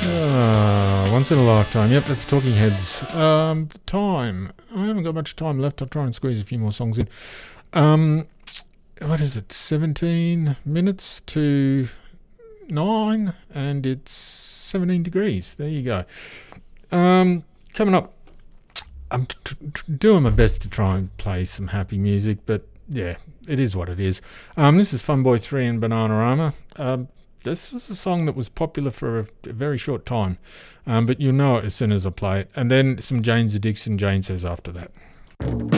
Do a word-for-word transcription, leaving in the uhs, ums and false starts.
Uh, once in a lifetime. Yep, that's Talking Heads. Um, the time. I haven't got much time left. I'll try and squeeze a few more songs in. Um, what is it? seventeen minutes to nine, and it's seventeen degrees. There you go. Um, coming up, I'm t- t- doing my best to try and play some happy music, but yeah, it is what it is. Um, this is Funboy three and Bananarama. Um, this was a song that was popular for a, a very short time, um, but you'll know it as soon as I play it. And then some Jane's Addiction, Jane Says after that.